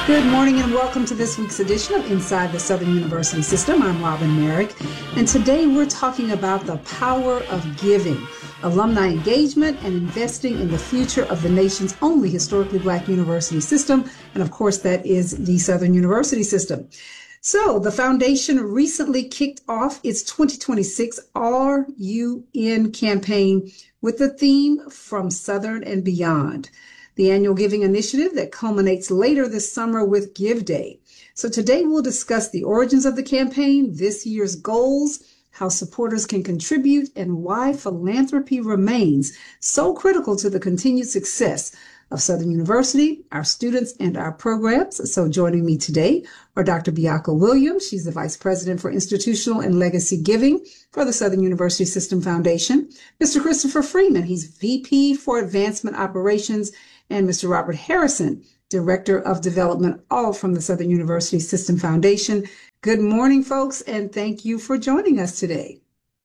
Good morning and welcome to this week's edition of Inside the Southern University System. I'm Robin Merrick, and today we're talking about the power of giving, alumni engagement, and investing in the future of the nation's only historically Black university system. And of course, that is the Southern University System. So the foundation recently kicked off its 2026 RUN campaign with the theme From Southern and Beyond, the annual giving initiative that culminates later this summer with Give Day. So today we'll discuss the origins of the campaign, this year's goals, how supporters can contribute, and why philanthropy remains so critical to the continued success of Southern University, our students, and our programs. So joining me today are Dr. Bianca Williams. She's the Vice President for Institutional and Legacy Giving for the Southern University System Foundation. Mr. Christopher Freeman, he's VP for Advancement Operations, and Mr. Robert Harrison, Director of Development, all from the Southern University System Foundation. Good morning, folks, and thank you for joining us today.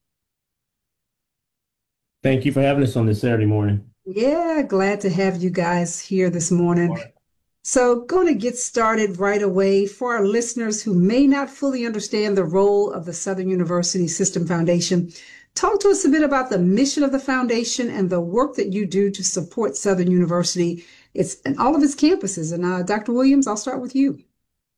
Thank you for having us on this Saturday morning. Yeah, glad to have you guys here this morning. So going to get started right away. For our listeners who may not fully understand the role of the Southern University System Foundation, talk to us a bit about the mission of the foundation and the work that you do to support Southern University. It's in all of its campuses. And Dr. Williams, I'll start with you.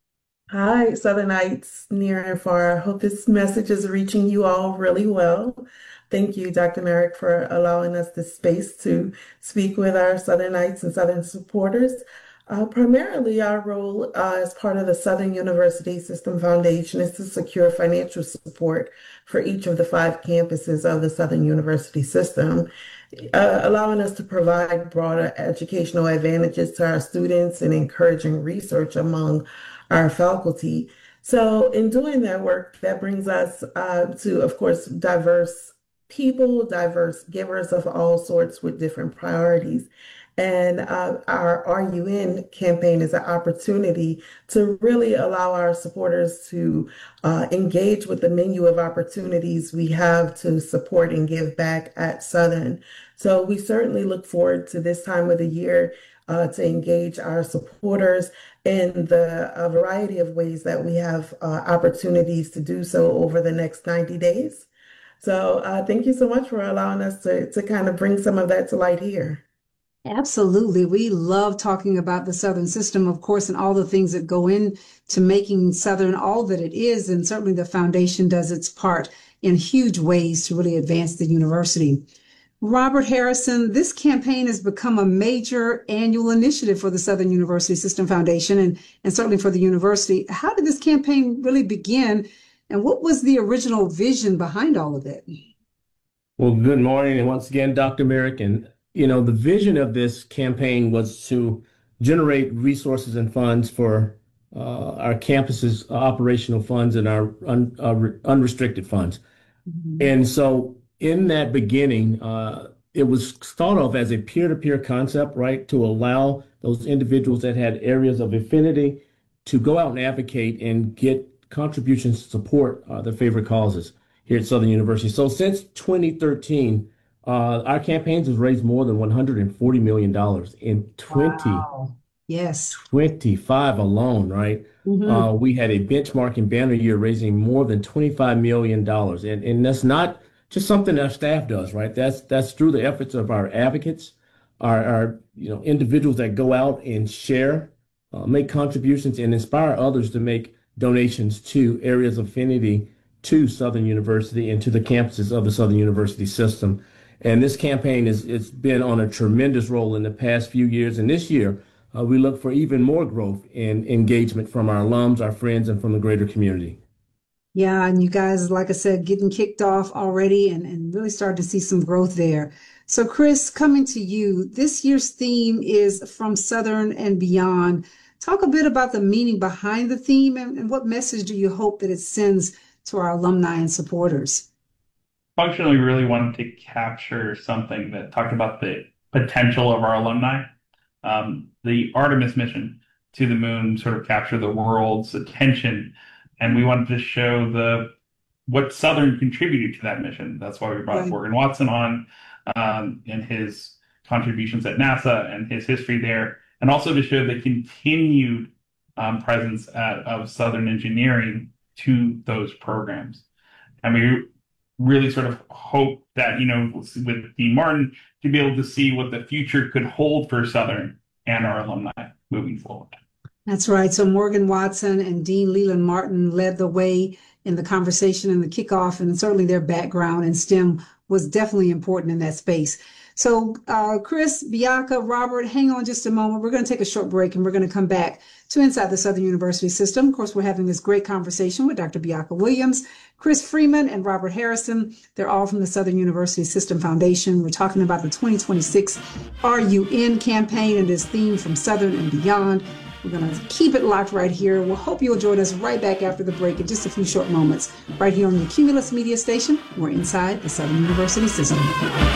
Hi, Southernites near and far. I hope this message is reaching you all really well. Thank you, Dr. Merrick, for allowing us this space to speak with our Southernites and Southern supporters. Primarily, our role as part of the Southern University System Foundation is to secure financial support for each of the 5 campuses of the Southern University System, allowing us to provide broader educational advantages to our students and encouraging research among our faculty. So in doing that work, that brings us to, of course, diverse people, diverse givers of all sorts with different priorities. And our RUN campaign is an opportunity to really allow our supporters to engage with the menu of opportunities we have to support and give back at Southern. So we certainly look forward to this time of the year to engage our supporters in the variety of ways that we have opportunities to do so over the next 90 days. So thank you so much for allowing us to kind of bring some of that to light here. Absolutely. We love talking about the Southern system, of course, and all the things that go into making Southern all that it is. And certainly the foundation does its part in huge ways to really advance the university. Robert Harrison, this campaign has become a major annual initiative for the Southern University System Foundation and certainly for the university. How did this campaign really begin, and what was the original vision behind all of it? Well, good morning. And once again, Dr. Merrick. And, the vision of this campaign was to generate resources and funds for our campus's operational funds and our unrestricted funds. Mm-hmm. And so in that beginning, it was thought of as a peer-to-peer concept, right, to allow those individuals that had areas of affinity to go out and advocate and get contributions to support their favorite causes here at Southern University. So since 2013, our campaigns have raised more than $140 million in Wow. Yes. 25 alone, right? Mm-hmm. We had a benchmarking banner year raising more than $25 million. And that's not just something our staff does, right? That's through the efforts of our advocates, our individuals that go out and share, make contributions and inspire others to make donations to areas of affinity to Southern University and to the campuses of the Southern University System. And this campaign it's been on a tremendous role in the past few years. And this year, we look for even more growth and engagement from our alums, our friends, and from the greater community. Yeah, and you guys, like I said, getting kicked off already and really starting to see some growth there. So Chris, coming to you, this year's theme is From Southern and Beyond. Talk a bit about the meaning behind the theme and what message do you hope that it sends to our alumni and supporters? Functionally, we really wanted to capture something that talked about the potential of our alumni. The Artemis mission to the moon sort of captured the world's attention, and we wanted to show what Southern contributed to that mission. That's why we brought Morgan Watson on and his contributions at NASA and his history there, and also to show the continued presence of Southern engineering to those programs. And we really sort of hope that, with Dean Martin, to be able to see what the future could hold for Southern and our alumni moving forward. That's right. So Morgan Watson and Dean Leland Martin led the way in the conversation and the kickoff, and certainly their background in STEM was definitely important in that space. So Chris, Bianca, Robert, hang on just a moment. We're going to take a short break and we're going to come back to Inside the Southern University System. Of course, we're having this great conversation with Dr. Bianca Williams, Chris Freeman, and Robert Harrison. They're all from the Southern University System Foundation. We're talking about the 2026 Are You In campaign and this theme from Southern and beyond. We're going to keep it locked right here. We'll hope you'll join us right back after the break in just a few short moments, right here on the Cumulus Media Station. We're inside the Southern University System.